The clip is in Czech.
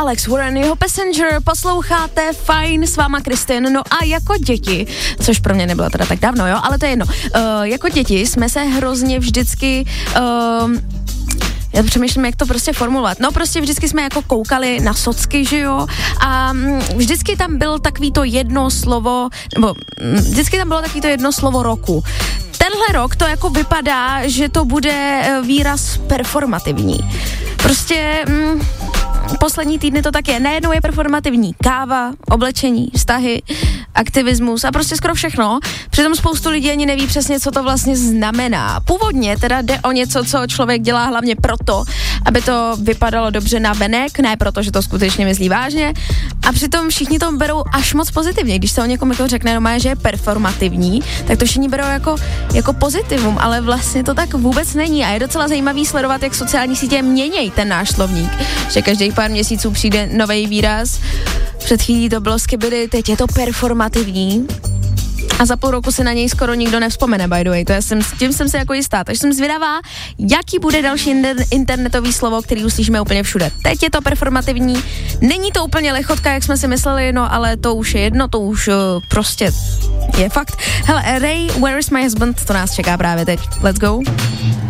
Alex Warren, jeho Passenger, posloucháte Fajn, s váma Kristin, no a jako děti, což pro mě nebylo teda tak dávno, jo, ale to je jedno, jako děti jsme se hrozně vždycky... Já přemýšlím, jak to prostě formulovat. No prostě vždycky jsme jako koukali na socky, že jo? A vždycky tam bylo takový to jedno slovo, nebo vždycky tam bylo takový to jedno slovo roku. Tenhle rok to jako vypadá, že to bude výraz performativní. Prostě poslední týdny to tak je. Najednou je performativní káva, oblečení, vztahy, aktivismus a prostě skoro všechno. Přitom spoustu lidí ani neví přesně, co to vlastně znamená. Původně teda jde o něco, co člověk dělá hlavně proto, aby to vypadalo dobře na venek, ne proto, že to skutečně myslí vážně. A přitom všichni to berou až moc pozitivně. Když se o někom jako řekne doma, že je performativní, tak to všichni berou jako pozitivum, ale vlastně to tak vůbec není. A je docela zajímavý sledovat, jak sociální sítě měnějí ten náš slovník. Že každých pár měsíců přijde nový výraz. Před chvílí to bylo skibidi, teď je to performativní. A za půl roku si na něj skoro nikdo nevzpomene, by the way. Tím jsem si jako jistá. Takže jsem zvědavá, jaký bude další internetový slovo, který uslyšíme úplně všude. Teď je to performativní. Není to úplně lichotka, jak jsme si mysleli, no ale to už je jedno, to už prostě je fakt. Hele, Ray, Where is my husband? To nás čeká právě teď. Let's go.